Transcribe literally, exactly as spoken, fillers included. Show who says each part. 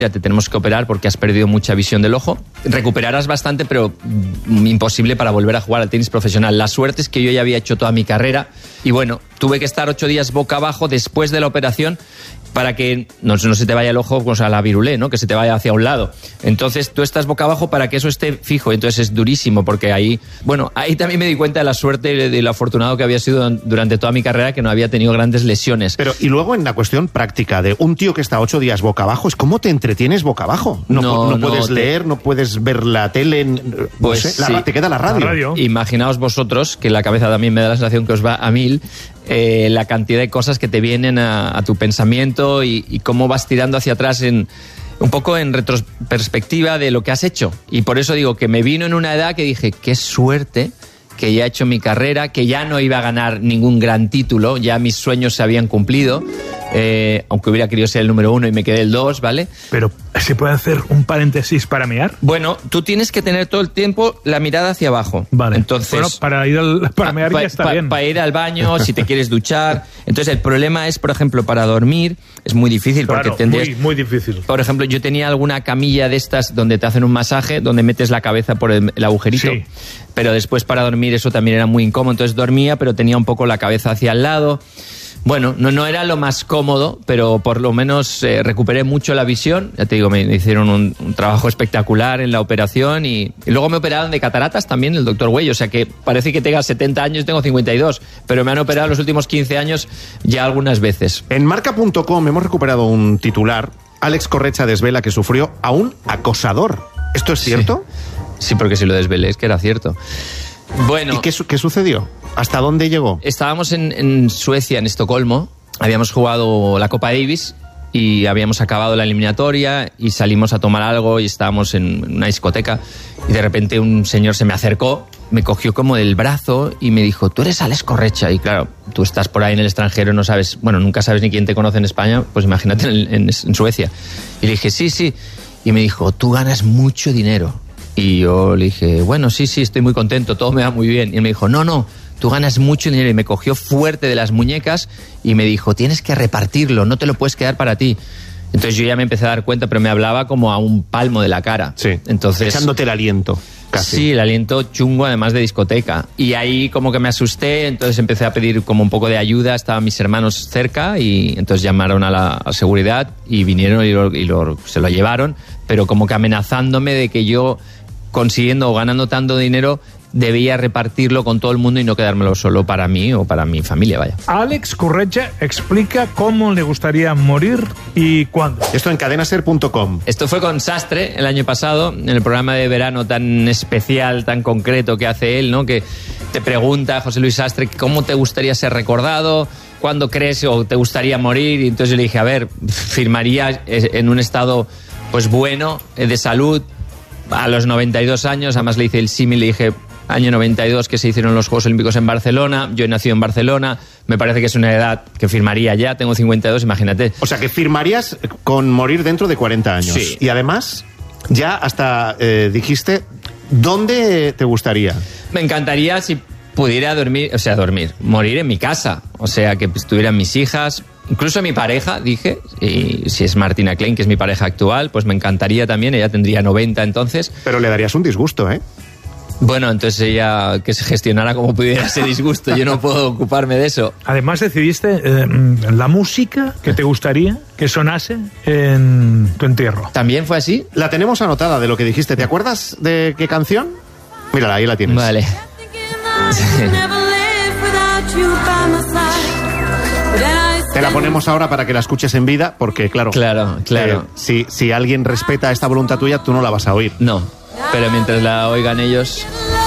Speaker 1: ya te tenemos que operar porque has perdido mucha visión del ojo. Recuperarás bastante, pero imposible para volver a jugar al tenis profesional. La suerte es que yo ya había hecho toda mi carrera y bueno, tuve que estar ocho días boca abajo después de la operación para que no, no se te vaya el ojo, o sea, la virulé, ¿no? Que se te vaya hacia un lado. Entonces tú estás boca abajo para que eso esté fijo. Entonces es durísimo porque ahí, bueno, ahí también me di cuenta de la suerte y de lo afortunado que había sido durante toda mi carrera, que no había tenido grandes lesiones.
Speaker 2: Pero y luego en la cuestión práctica de un tío que está ocho días boca abajo, es cómo te entretienes boca abajo. No, no, no, no puedes te... leer, no puedes ver la tele, no
Speaker 1: pues
Speaker 2: sé,
Speaker 1: sí.
Speaker 2: la, te queda la radio. la radio.
Speaker 1: Imaginaos vosotros, que la cabeza también me da la sensación que os va a mil, eh, la cantidad de cosas que te vienen a, a tu pensamiento y, y cómo vas tirando hacia atrás en un poco en retrospectiva de lo que has hecho. Y por eso digo que me vino en una edad que dije, qué suerte que ya he hecho mi carrera, que ya no iba a ganar ningún gran título, ya mis sueños se habían cumplido, eh, aunque hubiera querido ser el número uno y me quedé el dos, ¿vale?
Speaker 3: Pero, ¿se puede hacer un paréntesis para mear?
Speaker 1: Bueno, tú tienes que tener todo el tiempo la mirada hacia abajo.
Speaker 3: Vale.
Speaker 1: Entonces,
Speaker 3: bueno, para ir al, para mear
Speaker 1: pa,
Speaker 3: ya está
Speaker 1: pa,
Speaker 3: bien.
Speaker 1: Para ir al baño, si te quieres duchar. Entonces, el problema es, por ejemplo, para dormir, es muy difícil.
Speaker 3: Claro,
Speaker 1: porque tendrías,
Speaker 3: muy, muy difícil.
Speaker 1: Por ejemplo, yo tenía alguna camilla de estas donde te hacen un masaje, donde metes la cabeza por el, el agujerito.
Speaker 3: Sí.
Speaker 1: Pero después para dormir eso también era muy incómodo. Entonces dormía, pero tenía un poco la cabeza hacia el lado. Bueno, no, no era lo más cómodo, pero por lo menos eh, recuperé mucho la visión. Ya te digo, me hicieron un, un trabajo espectacular en la operación y, y luego me operaron de cataratas también el doctor Güell. O sea que parece que tenga setenta años, tengo cincuenta y dos, pero me han operado los últimos quince años ya algunas veces.
Speaker 2: En marca punto com hemos recuperado un titular. Alex Correcha desvela que sufrió a un acosador. ¿Esto es cierto?
Speaker 1: Sí. Sí, porque si lo desvelé es que era cierto. Bueno,
Speaker 2: ¿y qué, qué sucedió? ¿Hasta dónde llegó?
Speaker 1: Estábamos en, en Suecia, en Estocolmo. Habíamos jugado la Copa Davis y habíamos acabado la eliminatoria y salimos a tomar algo y estábamos en una discoteca y de repente un señor se me acercó, me cogió como del brazo y me dijo, tú eres Alex Correcha. Y claro, tú estás por ahí en el extranjero, no sabes, bueno, nunca sabes ni quién te conoce en España, pues imagínate en, en, en Suecia. Y le dije, sí, sí. Y me dijo, tú ganas mucho dinero. Y yo le dije, bueno, sí, sí, estoy muy contento, todo me va muy bien. Y él me dijo, no, no, tú ganas mucho dinero. Y me cogió fuerte de las muñecas y me dijo, tienes que repartirlo, no te lo puedes quedar para ti. Entonces yo ya me empecé a dar cuenta, pero me hablaba como a un palmo de la cara.
Speaker 2: Sí,
Speaker 1: entonces,
Speaker 2: echándote el aliento, casi.
Speaker 1: Sí, el aliento chungo, además de discoteca. Y ahí como que me asusté, entonces empecé a pedir como un poco de ayuda, estaban mis hermanos cerca y entonces llamaron a la a seguridad y vinieron y, lo, y lo, se lo llevaron, pero como que amenazándome de que yo, consiguiendo o ganando tanto dinero, debía repartirlo con todo el mundo y no quedármelo solo para mí o para mi familia, vaya.
Speaker 3: Alex Correcha explica cómo le gustaría morir y cuándo.
Speaker 2: Esto en cadena ser punto com.
Speaker 1: Esto fue con Sastre el año pasado, en el programa de verano tan especial, tan concreto que hace él, ¿no? Que te pregunta, José Luis Sastre, ¿cómo te gustaría ser recordado? ¿Cuándo crees o te gustaría morir? Y entonces yo le dije, a ver, firmaría en un estado pues bueno, de salud, a los noventa y dos años. Además le hice el símil, le dije, año noventa y dos que se hicieron los Juegos Olímpicos en Barcelona, yo he nacido en Barcelona, me parece que es una edad que firmaría ya, tengo cincuenta y dos, imagínate.
Speaker 2: O sea, que firmarías con morir dentro de cuarenta años.
Speaker 1: Sí.
Speaker 2: Y además, ya hasta eh, dijiste, ¿dónde te gustaría?
Speaker 1: Me encantaría si pudiera dormir, o sea, dormir, morir en mi casa, o sea, que estuvieran mis hijas, incluso mi pareja, dije, y si es Martina Klein, que es mi pareja actual, pues me encantaría también, ella tendría noventa entonces.
Speaker 2: Pero le darías un disgusto, ¿eh?
Speaker 1: Bueno, entonces ella que se gestionara como pudiera ese disgusto, yo no puedo ocuparme de eso.
Speaker 3: Además decidiste eh, la música que te gustaría que sonase en tu entierro.
Speaker 1: ¿También fue así?
Speaker 2: La tenemos anotada de lo que dijiste, ¿te acuerdas de qué canción? Mírala, ahí la tienes.
Speaker 1: Vale.
Speaker 2: Te la ponemos ahora para que la escuches en vida, porque claro,
Speaker 1: claro, claro.
Speaker 2: Eh, si, si alguien respeta esta voluntad tuya, tú no la vas a oír.
Speaker 1: No, pero mientras la oigan ellos...